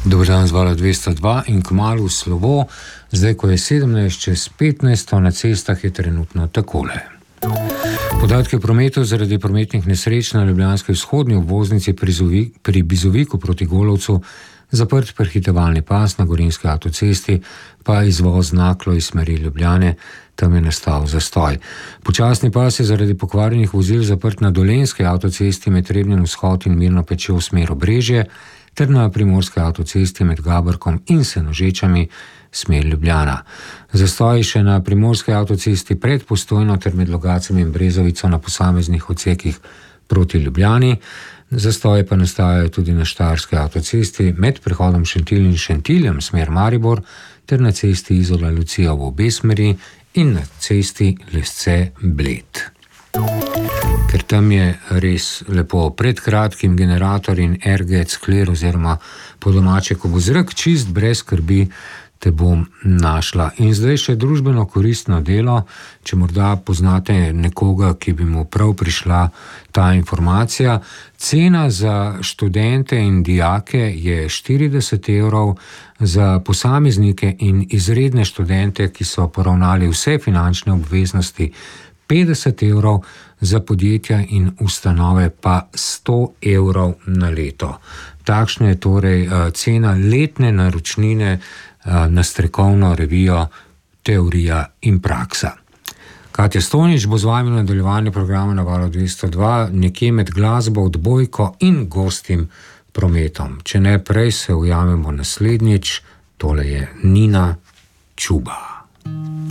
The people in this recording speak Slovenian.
Dober dan z Vala 202 in kmalu slovo. Zdaj, ko je 17:15, na cestah je trenutno takole. Podatki o prometu zaradi prometnih nesreč na ljubljanski vzhodni obvoznici pri Bizoviku proti Golovcu, zaprt prehitevalni pas na Gorenjski avtocesti, pa izvoz Naklo iz smeri Ljubljane, tam je nastal zastoj. Počasni pas je zaradi pokvarjenih vozil zaprt na Dolenjski avtocesti med Trebnjem vzhod in Mirno Pečjo v smer Obrežje, ter na Primorski avtocesti med Gaberkom in Senožečami smer Ljubljana. Zastoj še na Primorski avtocesti pred Postojno ter med Logatcem in Brezovico na posameznih odsekih proti Ljubljani. Zastoji pa nastajajo tudi na Štajerski avtocesti med prehodom Šentilj in Šentiljem smer Maribor ter na cesti Izola-Lucija v obe smeri in na cesti Lesce-Bled. Ker tam je res lepo. Pred kratkim generator in ergec kler oziroma po domače, ko bo zrak čist, brez skrbi, te bom našla. In zdaj še družbeno koristno delo, če morda poznate nekoga, ki bi mu prav prišla ta informacija. Cena za študente in dijake je 40 €, za posameznike in izredne študente, ki so poravnali vse finančne obveznosti, 50 €, za podjetja in ustanove pa 100 € na leto. Takšna je torej cena letne naročnine na strokovno revijo Teorija in praksa. Katja Stonič bo z vami v nadaljevanju programa na Valu 202, nekje med glasbo, odbojko in gostim prometom. Če ne prej, se ujamemo naslednjič. Tole je Nina Čuba.